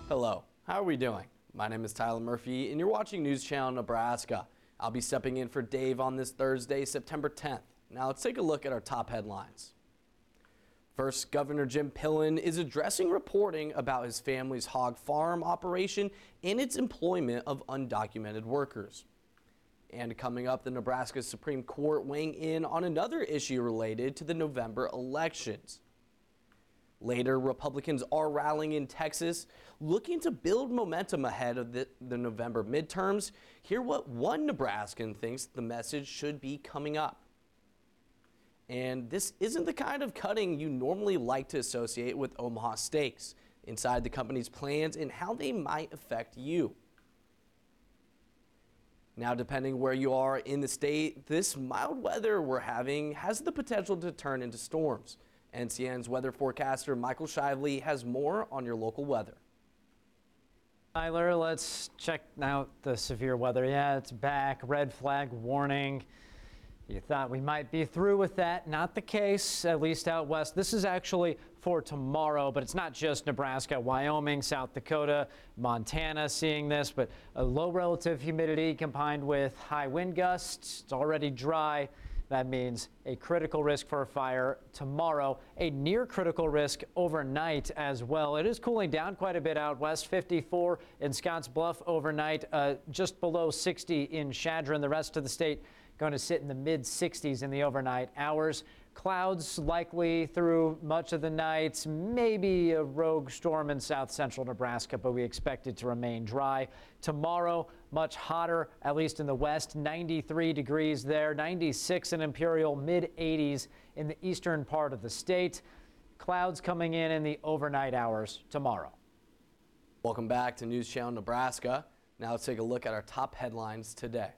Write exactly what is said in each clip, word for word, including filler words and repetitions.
Hello, how are we doing? My name is Tyler Murphy and you're watching News Channel Nebraska. I'll be stepping in for Dave on this Thursday, September tenth. Now let's take a look at our top headlines. First, Governor Jim Pillen is addressing reporting about his family's hog farm operation and its employment of undocumented workers. And coming up, the Nebraska Supreme Court weighing in on another issue related to the November elections. Later, Republicans are rallying in Texas, looking to build momentum ahead of the, the November midterms. Hear what one Nebraskan thinks the message should be coming up. And this isn't the kind of cutting you normally like to associate with Omaha Steaks. Inside the company's plans and how they might affect you. Now, depending where you are in the state, this mild weather we're having has the potential to turn into storms. N C N's weather forecaster Michael Shively has more on your local weather. Tyler, let's check out the severe weather. Yeah, it's back. Red flag warning. You thought we might be through with that. Not the case, at least out west. This is actually for tomorrow, but it's not just Nebraska, Wyoming, South Dakota, Montana seeing this, but a low relative humidity combined with high wind gusts. It's already dry. That means a critical risk for a fire tomorrow, a near critical risk overnight as well. It is cooling down quite a bit out west, fifty-four in Scotts Bluff overnight, uh, just below sixty in Chadron. The rest of the state going to sit in the mid sixties in the overnight hours. Clouds likely through much of the night, maybe a rogue storm in south central Nebraska, but we expect it to remain dry. Tomorrow, much hotter, at least in the west, ninety-three degrees there, ninety-six in Imperial, mid eighties in the eastern part of the state. Clouds coming in in the overnight hours tomorrow. Welcome back to News Channel Nebraska. Now let's take a look at our top headlines today.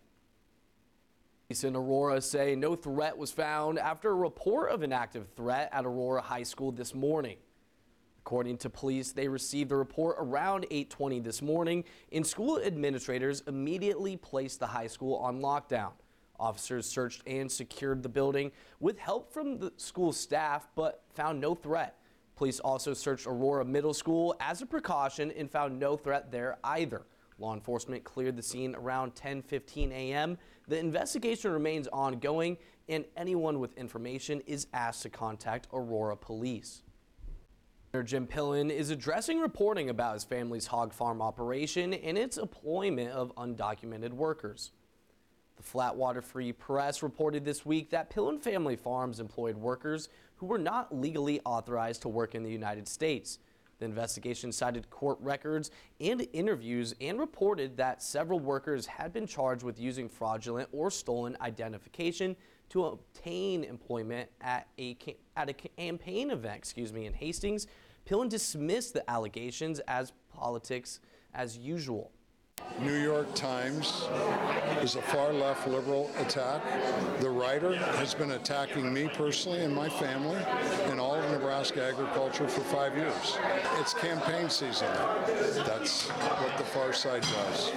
Police in Aurora say no threat was found after a report of an active threat at Aurora High School this morning. According to police, they received the report around eight twenty this morning, and school administrators immediately placed the high school on lockdown. Officers searched and secured the building with help from the school staff, but found no threat. Police also searched Aurora Middle School as a precaution and found no threat there either. Law enforcement cleared the scene around ten fifteen a m The investigation remains ongoing, and anyone with information is asked to contact Aurora Police. Governor Jim Pillen is addressing reporting about his family's hog farm operation and its employment of undocumented workers. The Flatwater Free Press reported this week that Pillen Family Farms employed workers who were not legally authorized to work in the United States. The investigation cited court records and interviews and reported that several workers had been charged with using fraudulent or stolen identification to obtain employment at a at a campaign event, excuse me, in Hastings. Pillen dismissed the allegations as politics as usual. New York Times is a far-left liberal attack. The writer has been attacking me personally and my family and all of Nebraska agriculture for five years. It's campaign season. That's what the far side does.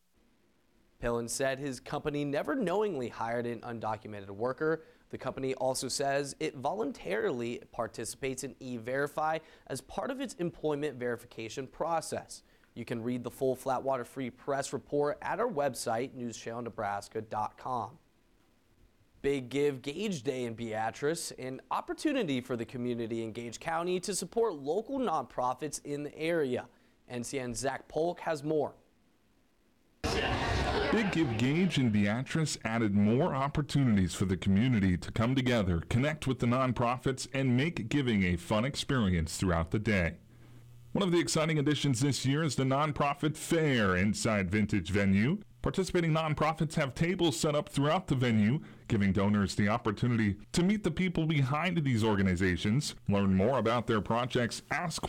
Pillen said his company never knowingly hired an undocumented worker. The company also says it voluntarily participates in E-Verify as part of its employment verification process. You can read the full Flatwater Free Press report at our website, news channel nebraska dot com. Big Give Gage Day in Beatrice, an opportunity for the community in Gage County to support local nonprofits in the area. N C N's Zach Polk has more. Big Give Gage in Beatrice added more opportunities for the community to come together, connect with the nonprofits, and make giving a fun experience throughout the day. One of the exciting additions this year is the Nonprofit Fair inside Vintage Venue. Participating nonprofits have tables set up throughout the venue, giving donors the opportunity to meet the people behind these organizations, learn more about their projects, ask